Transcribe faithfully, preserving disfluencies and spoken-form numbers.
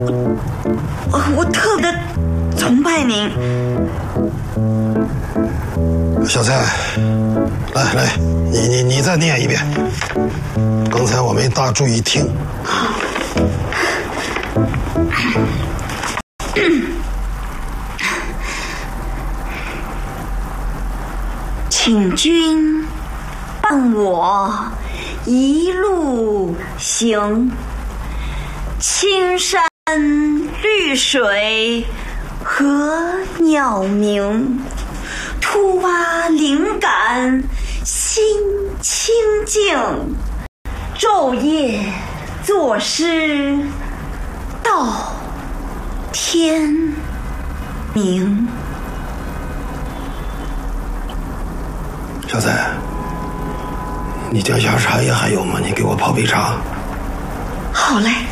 我我特别崇拜您。 小蔡，来来，你你你再念一遍。刚才我没大注意听。 好。请君伴我一路行，青山绿水和鸟鸣，突挖灵感心清静，昼夜作诗到天明。 小蔡，你家下茶叶还有吗？你给我泡杯茶。 好嘞。